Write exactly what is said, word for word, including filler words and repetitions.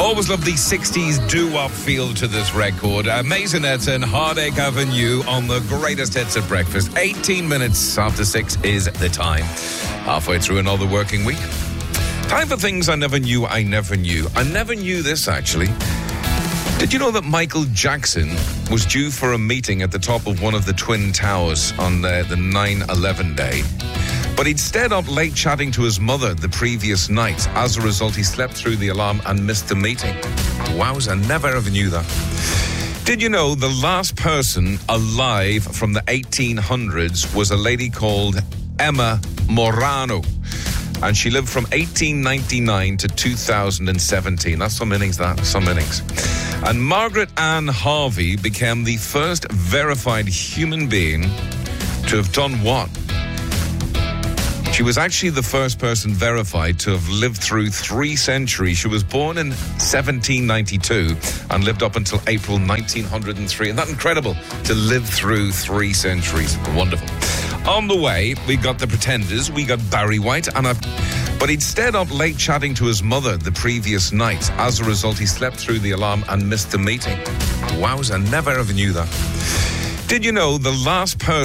Always love the sixties doo-wop feel to this record. Uh, Maisonette and Heartache Avenue on the greatest hits at breakfast. eighteen minutes after six is the time. Halfway through another working week. Time for things I never knew I never knew. I never knew this, actually. Did you know that Michael Jackson was due for a meeting at the top of one of the Twin Towers on the, the nine eleven day? But he'd stayed up late chatting to his mother the previous night. As a result, he slept through the alarm and missed the meeting. Wowza, never ever knew that. Did you know the last person alive from the eighteen hundreds was a lady called Emma Morano? And she lived from eighteen ninety-nine to two thousand seventeen. That's some innings, that. Some innings. And Margaret Ann Harvey became the first verified human being to have done what? She was actually the first person verified to have lived through three centuries. She was born in seventeen ninety-two and lived up until April nineteen oh three. Isn't that incredible? To live through three centuries. Wonderful. On the way, we got the Pretenders, we got Barry White, and a, but he'd stayed up late chatting to his mother the previous night. As a result, he slept through the alarm and missed the meeting. Wowza, never ever knew that. Did you know the last person